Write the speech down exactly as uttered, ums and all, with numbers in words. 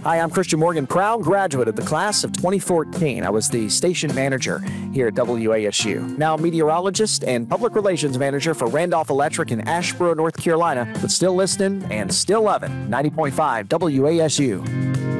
Hi, I'm Christian Morgan, proud graduate of the class of twenty fourteen. I was the station manager here at W A S U. Now meteorologist and public relations manager for Randolph Electric in Asheboro, North Carolina, but still listening and still loving ninety point five W A S U.